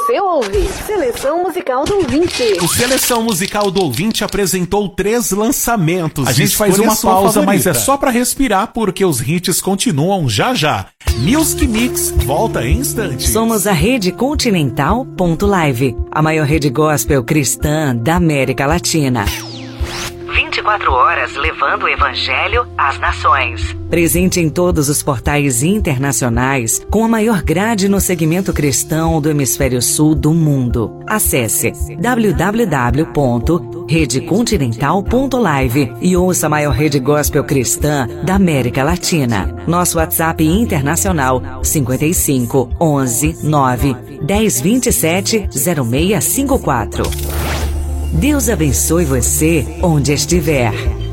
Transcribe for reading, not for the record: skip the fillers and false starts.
Você ouve Seleção Musical do Ouvinte. O Seleção Musical do Ouvinte apresentou 3 lançamentos. A gente faz uma pausa, mas é só pra respirar, porque os hits continuam já já. Music Mix volta em instantes. Somos a Rede Continental.live, a maior rede gospel cristã da América Latina. 24 horas levando o evangelho às nações. Presente em todos os portais internacionais, com a maior grade no segmento cristão do hemisfério sul do mundo. Acesse www.redecontinental.live e ouça a maior rede gospel cristã da América Latina. Nosso WhatsApp internacional 55 11 9 10 27 0654. Deus abençoe você onde estiver.